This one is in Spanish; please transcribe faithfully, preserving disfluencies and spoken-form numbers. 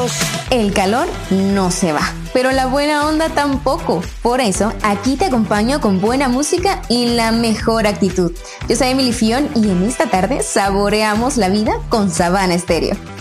Unidos, el calor no se va, pero la buena onda tampoco. Por eso, aquí te acompaño con buena música y la mejor actitud. Yo soy Emily Fion y en esta tarde saboreamos la vida con Sabana Estéreo.